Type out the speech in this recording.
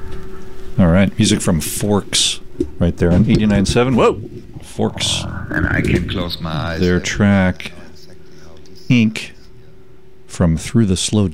All right. Music from Forks right there on 89.7. Whoa! Forks. And I can close my eyes. Their track, Ink, from Through the Slow